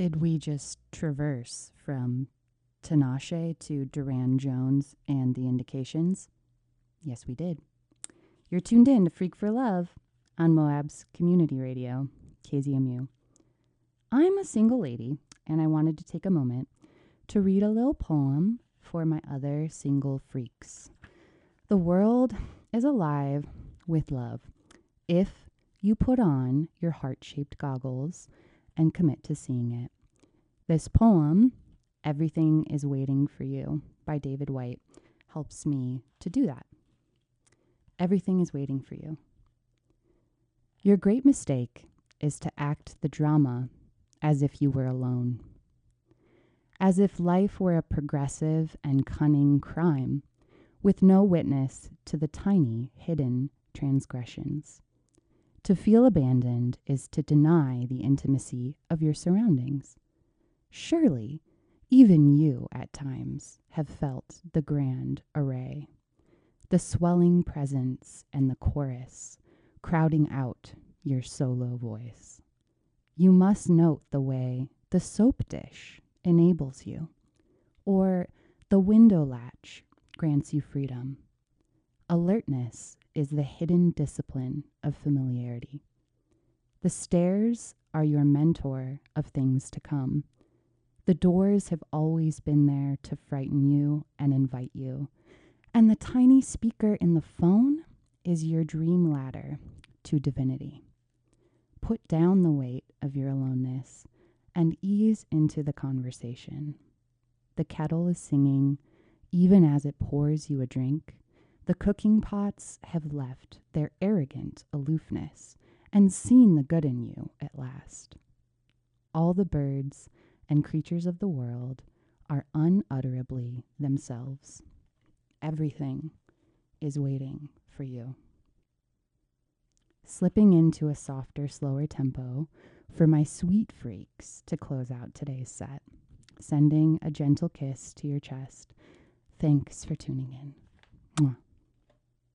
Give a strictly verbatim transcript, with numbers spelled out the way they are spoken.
Did we just traverse from Tinashe to Duran Jones and the Indications? Yes, we did. You're tuned in to Freak for Love on Moab's Community Radio, K Z M U. I'm a single lady, and I wanted to take a moment to read a little poem for my other single freaks. The world is alive with love if you put on your heart-shaped goggles and commit to seeing it. This poem, Everything is Waiting for You, by David White, helps me to do that. Everything is waiting for you. Your great mistake is to act the drama as if you were alone. As if life were a progressive and cunning crime, with no witness to the tiny, hidden transgressions. To feel abandoned is to deny the intimacy of your surroundings. Surely, even you at times have felt the grand array, the swelling presence and the chorus crowding out your solo voice. You must note the way the soap dish enables you, or the window latch grants you freedom. Alertness is the hidden discipline of familiarity. The stairs are your mentor of things to come. The doors have always been there to frighten you and invite you. And the tiny speaker in the phone is your dream ladder to divinity. Put down the weight of your aloneness and ease into the conversation. The kettle is singing even as it pours you a drink. The cooking pots have left their arrogant aloofness and seen the good in you at last. All the birds and creatures of the world are unutterably themselves. Everything is waiting for you. Slipping into a softer, slower tempo for my sweet freaks to close out today's set. Sending a gentle kiss to your chest. Thanks for tuning in. Mwah.